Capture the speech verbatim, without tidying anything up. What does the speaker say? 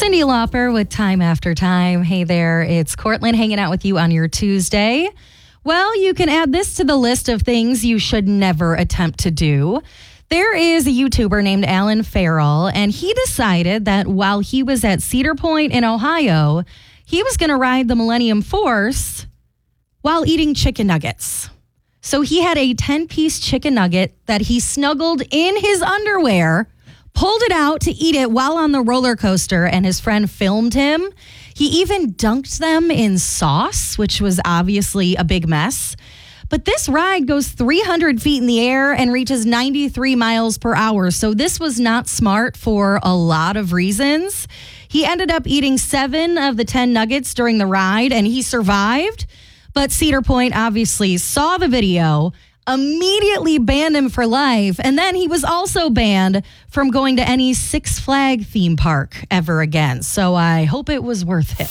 Cyndi Lauper with Time After Time. Hey there, it's Cortland hanging out with you on your Tuesday. Well, you can add this to the list of things you should never attempt to do. There is a YouTuber named Alan Farrell, and he decided that while he was at Cedar Point in Ohio, he was going to ride the Millennium Force while eating chicken nuggets. So he had a ten-piece chicken nugget that he snuggled in his underwear, pulled it out to eat it while on the roller coaster, and his friend filmed him. He even dunked them in sauce, which was obviously a big mess. But this ride goes three hundred feet in the air and reaches ninety-three miles per hour. So this was not smart for a lot of reasons. He ended up eating seven of the ten nuggets during the ride, and he survived. But Cedar Point obviously saw the video, immediately banned him for life, and then he was also banned from going to any Six Flag theme park ever again. So I hope it was worth it.